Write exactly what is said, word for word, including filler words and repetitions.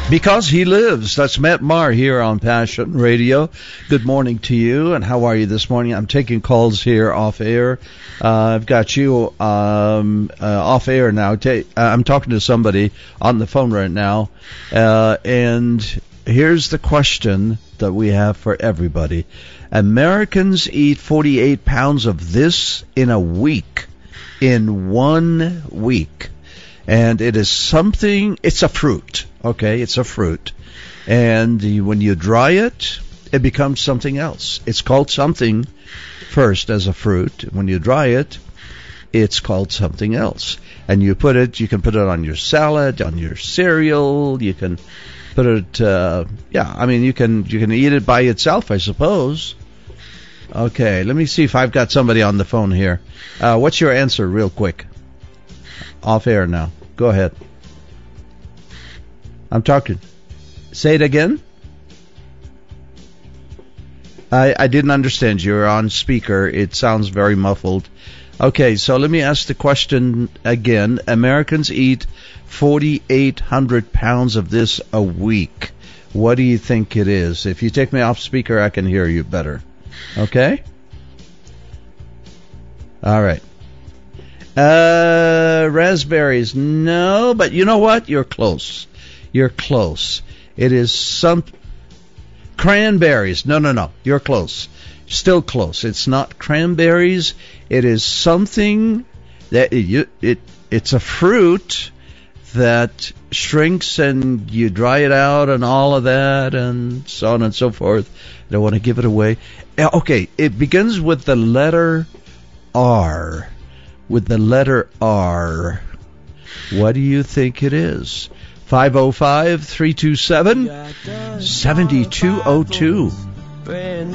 Because he lives. That's Matt Maher here on Passion Radio. Good morning to you, and how are you this morning? I'm taking calls here off air. Uh, I've got you um, uh, off air now. Ta- I'm talking to somebody on the phone right now, uh, and here's the question that we have for everybody. Americans eat forty-eight pounds of this in a week. In one week. And it is something, it's a fruit, okay? It's a fruit. And you, when you dry it, it becomes something else. It's called something first as a fruit. When you dry it, it's called something else. And you put it, you can put it on your salad, on your cereal, you can put it, uh, yeah, I mean, you can, you can eat it by itself, I suppose. Okay, let me see if I've got somebody on the phone here. Uh, what's your answer, real quick? Off air now. Go ahead. I'm talking. Say it again. I, I didn't understand. You're on speaker. It sounds very muffled. Okay, so let me ask the question again. Americans eat forty-eight hundred pounds of this a week. What do you think it is? If you take me off speaker, I can hear you better. Okay? All right. Uh, raspberries, no, but you know what? You're close. You're close. It is some cranberries. No, no, no. You're close. Still close. It's not cranberries. It is something that you, it, it's a fruit that shrinks and you dry it out and all of that and so on and so forth. I don't want to give it away. Okay, it begins with the letter R. With the letter R. What do you think it is? five oh five, three two seven, seven two oh two.